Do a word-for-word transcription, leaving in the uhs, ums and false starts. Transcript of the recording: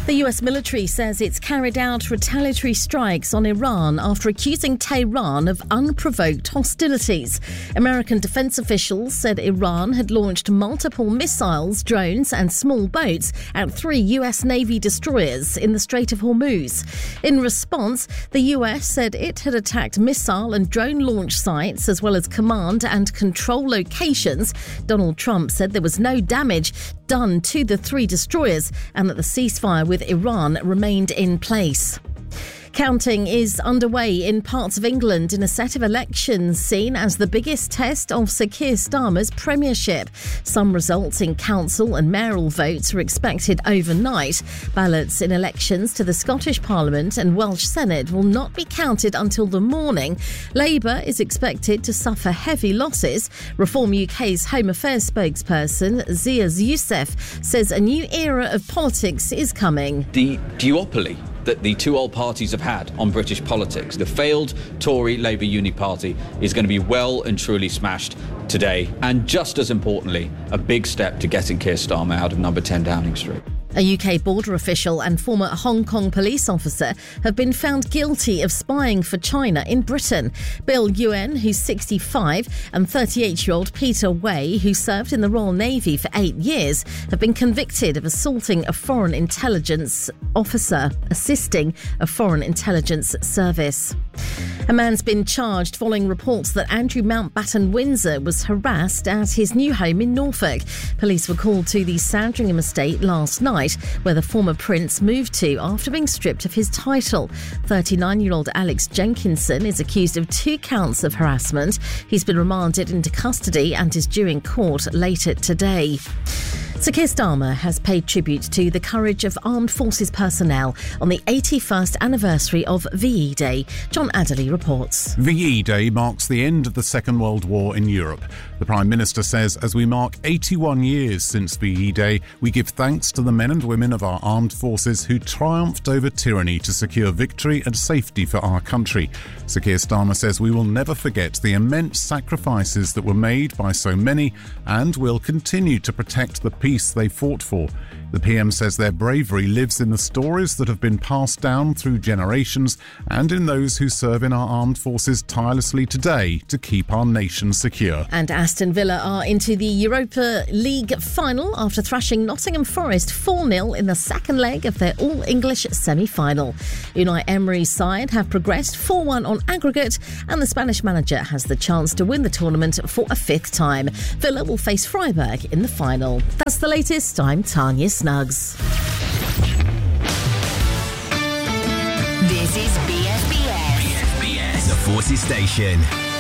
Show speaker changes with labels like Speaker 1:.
Speaker 1: The U S military says it's carried out retaliatory strikes on Iran after accusing Tehran of unprovoked hostilities. American defense officials said Iran had launched multiple missiles, drones and small boats at three U S Navy destroyers in the Strait of Hormuz. In response, the U S said it had attacked missile and drone launch sites as well as command and control locations. Donald Trump said there was no damage done to the three destroyers and that the ceasefire with Iran remained in place. Counting is underway in parts of England in a set of elections seen as the biggest test of Sir Keir Starmer's premiership. Some results in council and mayoral votes are expected overnight. Ballots in elections to the Scottish Parliament and Welsh Senate will not be counted until the morning. Labour is expected to suffer heavy losses. Reform U K's Home Affairs spokesperson Zia Youssef says a new era of politics is coming.
Speaker 2: The duopoly that the two old parties have had on British politics, the failed Tory Labour Uni Party, is going to be well and truly smashed today. And just as importantly, a big step to getting Keir Starmer out of number ten Downing Street.
Speaker 1: A U K border official and former Hong Kong police officer have been found guilty of spying for China in Britain. Bill Yuen, who's sixty-five, and thirty-eight-year-old Peter Wei, who served in the Royal Navy for eight years, have been convicted of assaulting a foreign intelligence officer, assisting a foreign intelligence service. A man's been charged following reports that Andrew Mountbatten Windsor was harassed at his new home in Norfolk. Police were called to the Sandringham estate last night, where the former prince moved to after being stripped of his title. thirty-nine-year-old Alex Jenkinson is accused of two counts of harassment. He's been remanded into custody and is due in court later today. Sir Keir Starmer has paid tribute to the courage of armed forces personnel on the eighty-first anniversary of V E Day. John Adderley reports.
Speaker 3: V E Day marks the end of the Second World War in Europe. The Prime Minister says as we mark eighty-one years since V E Day, we give thanks to the men and women of our armed forces who triumphed over tyranny to secure victory and safety for our country. Sir Keir Starmer says we will never forget the immense sacrifices that were made by so many and will continue to protect the peace they fought for. The P M says their bravery lives in the stories that have been passed down through generations and in those who serve in our armed forces tirelessly today to keep our nation secure.
Speaker 1: And Aston Villa are into the Europa League final after thrashing Nottingham Forest four nil in the second leg of their All-English semi-final. Unai Emery's side have progressed four one on aggregate, and the Spanish manager has the chance to win the tournament for a fifth time. Villa will face Freiburg in the final. That's the latest. I'm Tanya Snuggs.
Speaker 4: This is B S B S.
Speaker 5: B S B S, the Forces Station.